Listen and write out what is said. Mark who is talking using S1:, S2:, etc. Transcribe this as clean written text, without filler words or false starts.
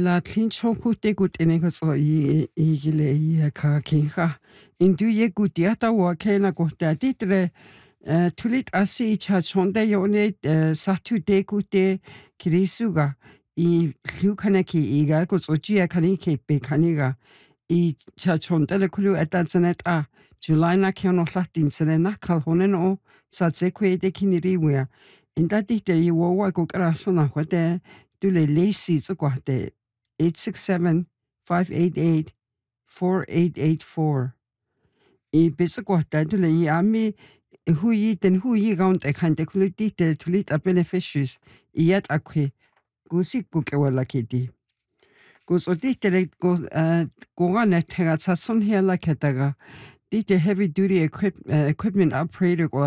S1: la tlin choku te gut ene so I gile I ka kinga. Indu ye gut yata wa kena go ta titre tulit asi cha chonde yone satu de gute kirisuga I lukanaki iga go sochia kanike be kaniga I cha chonde le kulu etanzenet a July na kiono latin sene na kalhonen o sa tsekwe de kiniriwea. Inda dite I wowa go krasona hote Tule lacy te 867-588-4884. I bitsukwata tule I ami hui gaunt e kante kuluti te tulit a beneficiaries I yat akwe gusik buke wala kiti. Gus o dite go gane tega tsason hela ketaga dite heavy duty equipment operator